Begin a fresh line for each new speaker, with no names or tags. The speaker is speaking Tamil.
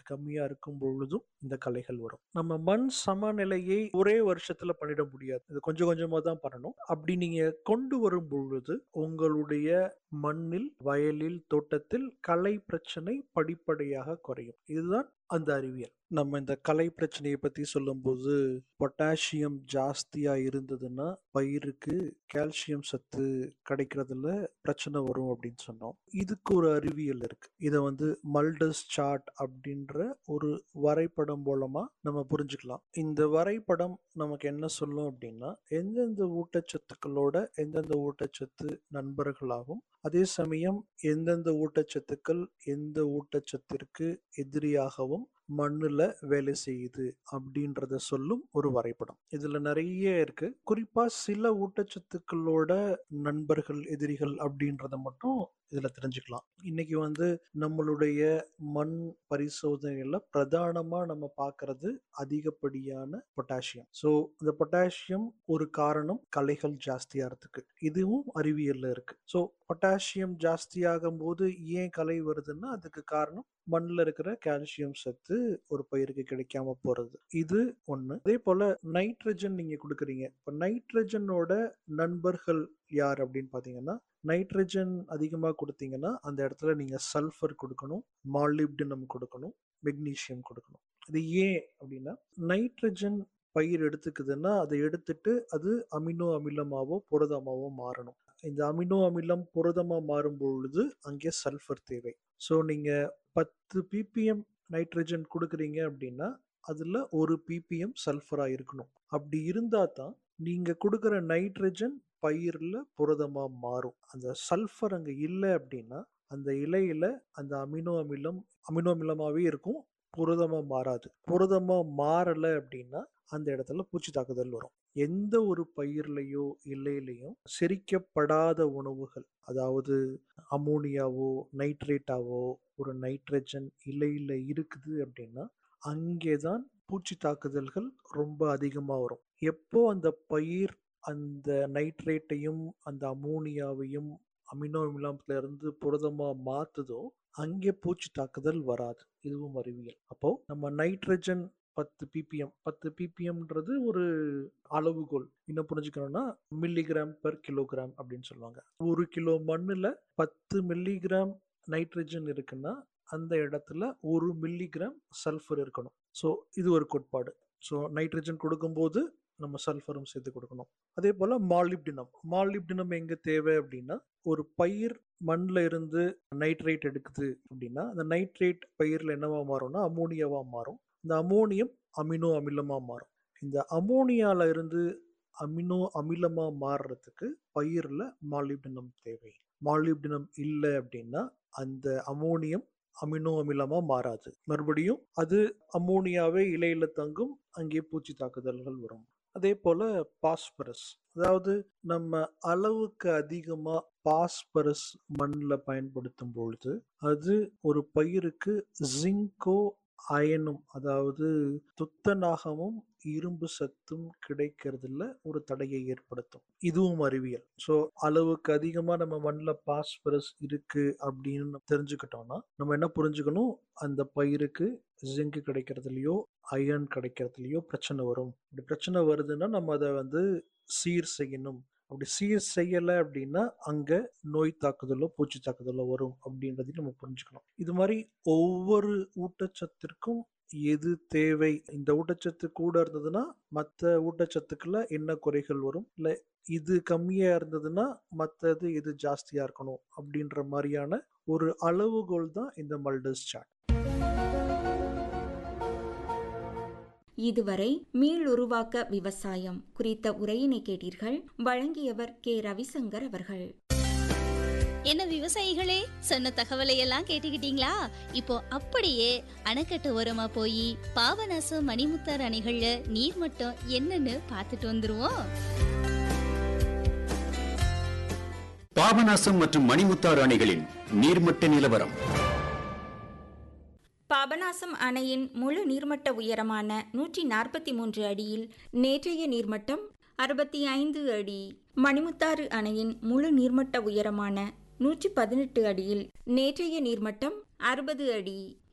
கம்மியா இருக்கும் பொழுதும் இந்த களைகள் வரும். நம்ம மண் சமநிலையை ஒரே வருஷத்துல பண்ணிட முடியாது. இது கொஞ்சம் கொஞ்சமா தான் பண்ணணும். அப்படி நீங்க கொண்டு வரும் பொழுது உங்களுடைய மண்ணில், வயலில், தோட்டத்தில் களை பிரச்சனை படிப்படியாக குறையும். இதுதான் அந்த அறிவியல். நம்ம இந்த களை பிரச்சனையை பத்தி சொல்லும்போது, பொட்டாசியம் ஜாஸ்தியா இருந்ததுன்னா பயிருக்கு கால்சியம் சத்து கிடைக்கிறதுல பிரச்சனை வரும் அப்படின்னு சொன்னோம். இதுக்கு ஒரு அறிவியல் இருக்கு. இதை மல்டஸ் சார்ட் அப்படின்ற ஒரு வரைபடம் மூலமா நம்ம புரிஞ்சுக்கலாம். இந்த வரைபடம் நமக்கு என்ன சொல்லும் அப்படின்னா, எந்தெந்த ஊட்டச்சத்துக்களோட எந்தெந்த ஊட்டச்சத்து நண்பர்களாகும், அதே சமயம் எந்தெந்த ஊட்டச்சத்துக்கள் எந்த ஊட்டச்சத்திற்கு எதிரியாகவும் மண்ணுல வேலை செய்யுது அப்படின்றத சொல்லும் ஒரு வரைபடம். இதுல நிறைய இருக்கு. குறிப்பா சில ஊட்டச்சத்துக்களோட நண்பர்கள் எதிரிகள் அப்படின்றத மட்டும் இதுல தெரிஞ்சுக்கலாம். இன்னைக்கு நம்மளுடைய மண் பரிசோதனையில பிரதானமா நம்ம பார்க்கிறது அதிகப்படியான பொட்டாசியம். ஸோ இந்த பொட்டாசியம் ஒரு காரணம் களைகள் ஜாஸ்தியாகிறதுக்கு. இதுவும் அறிவியல்ல இருக்கு. ஸோ பொட்டாசியம் ஜாஸ்தியாகும் போது ஏன் களை வருதுன்னா அதுக்கு காரணம் மண்ணில் இருக்கிற கால்சியம் சத்து ஒரு பயிருக்கு கிடைக்காம போறது. இது ஒண்ணு. அதே போல நைட்ரஜன் நீங்க கொடுக்குறீங்க. இப்ப நைட்ரஜனோட நண்பர்கள் யார் அப்படின்னு பாத்தீங்கன்னா, நைட்ரஜன் அதிகமா கொடுத்தீங்கன்னா அந்த இடத்துல நீங்க சல்ஃபர் கொடுக்கணும், மாலிப்டினம் கொடுக்கணும், மெக்னீசியம் கொடுக்கணும். இது ஏன் அப்படின்னா, நைட்ரஜன் பயிர் எடுத்துக்குதுன்னா அதை எடுத்துட்டு அது அமினோ அமிலமாவோ புரதமாவோ மாறணும். இந்த அமினோ அமிலம் புரதமா மாறும் பொழுது அங்கே சல்ஃபர் தேவை. ஸோ நீங்க 10 ppm நைட்ரஜன் கொடுக்குறீங்க அப்படின்னா அதுல 1 ppm சல்ஃபரா இருக்கணும். அப்படி இருந்தா தான் நீங்க கொடுக்குற நைட்ரஜன் பயிர்ல புரதமா மாறும். அந்த சல்ஃபர் அங்க இல்லை அப்படின்னா அந்த இலையில அந்த அமினோ அமிலமாவே இருக்கும், புரதமா மாறாது. புரதமா மாறல அப்படின்னா அந்த இடத்துல பூச்சி தாக்குதல் வரும். எந்த ஒரு பயிர்லையோ இலையிலையும் செரிக்கப்படாத உணவுகள், அதாவது அமோனியாவோ நைட்ரேட்டாவோ ஒரு நைட்ரஜன் இலையில இருக்குது அப்படின்னா அங்கேதான் பூச்சி தாக்குதல்கள் ரொம்ப அதிகமா வரும். எப்போ அந்த பயிர் அந்த நைட்ரேட்டையும் அந்த அமோனியாவையும் அமினோ அமிலத்துல இருந்து புரதமா மாத்துதோ அங்கே பூச்சி தாக்குதல் வராது. இதுவும் அறிவியல். அப்போ நம்ம நைட்ரஜன் 10 ppm 10 ppmன்றது ஒரு அளவுகோல். இன்னும் புரிஞ்சுக்கணும்னா மில்லிகிராம் பெர் கிலோகிராம் அப்படின்னு சொல்லுவாங்க. 1 கிலோ மண்ணுல 10 மில்லிகிராம் நைட்ரஜன் இருக்குன்னா அந்த இடத்துல 1 மில்லிகிராம் சல்ஃபர் இருக்கணும். ஸோ இது ஒரு கோட்பாடு. ஸோ நைட்ரஜன் கொடுக்கும்போது நம்ம சல்ஃபரும் சேர்த்து கொடுக்கணும். அதே போல மாலிப்டினம் எங்க தேவை அப்படின்னா, ஒரு பயிர் மண்ணில் இருந்து நைட்ரேட் எடுக்குது அப்படின்னா அந்த நைட்ரேட் பயிர்ல என்னவா மாறும்னா அமோனியாவா மாறும். இந்த அமோனியம் அமினோ அமிலமா மாறும். இந்த அமோனியால இருந்து அமினோ அமிலமா மாறுறதுக்கு பயிர்ல மாலிப்டினம் தேவை. மாலிப்டினம் இல்லை அப்படின்னா அந்த அமோனியம் அமினோ அமிலமா மாறாது. மறுபடியும் அது அமோனியாவே இலையில தங்கும், அங்கே பூச்சி தாக்குதல்கள் வரும். அதே போல பாஸ்பரஸ், அதாவது நம்ம அளவுக்கு அதிகமா பாஸ்பரஸ் மண்ணில் பயன்படுத்தும் பொழுது அது ஒரு பயிருக்கு ஜிங்கோ அயனும், அதாவது துத்தநாகமும் இரும்பு சத்தும் கிடைக்கிறதுல ஒரு தடையை ஏற்படுத்தும். இதுவும் அறிவியல். ஸோ அளவுக்கு அதிகமா நம்ம மண்ணில் பாஸ்பரஸ் இருக்கு அப்படின்னு தெரிஞ்சுக்கிட்டோம்னா நம்ம என்ன புரிஞ்சுக்கணும், அந்த பயிருக்கு ஜிங்க் கிடைக்கிறதுலையோ அயன் கிடைக்கிறதுலையோ பிரச்சனை வரும். இப்படி பிரச்சனை வருதுன்னா நம்ம அதை சீர் செய்யணும். அப்படி சீர் செய்யலை அப்படின்னா அங்க நோய் தாக்குதலோ பூச்சி தாக்குதலோ வரும் அப்படின்றதையும் நம்ம புரிஞ்சுக்கணும். இது மாதிரி ஒவ்வொரு ஊட்டச்சத்திற்கும் எது தேவை, இந்த ஊட்டச்சத்து கூட இருந்ததுன்னா மற்ற ஊட்டச்சத்துக்களை என்ன குறைகள் வரும், இல்லை இது கம்மியா இருந்ததுன்னா மற்றது எது ஜாஸ்தியா இருக்கணும் அப்படின்ற மாதிரியான ஒரு அளவுகோல் தான் இந்த மல்டஸ் சார்ட்.
இதுவரை மீளுருவாக்க விவசாயம் குறித்த உரையினை கேட்டீர்கள். வழங்கியவர் கே. ரவிசங்கர் அவர்கள்.
என்ன விவசாயிகளே, சொன்ன தகவலை எல்லாம் கேட்டுக்கிட்டீங்களா? இப்போ அப்படியே அணைக்கட்டு ஓரமா போய் பாபநாசம் மணிமுத்தாறு அணைகள்ல நீர் மட்டம் என்னன்னு பார்த்துட்டு வந்துருவோம்.
பாபநாசம் மற்றும் மணிமுத்தாறு அணைகளின் நீர்மட்ட நிலவரம்.
பாபநாசம் அணையின் முழு நீர்மட்ட உயரமான 143 அடியில் நேற்றைய நீர்மட்டம் 65 அடி. மணிமுத்தாறு அணையின் முழு நீர்மட்ட உயரமான 118 அடியில் நேற்றைய நீர்மட்டம் 60 அடி.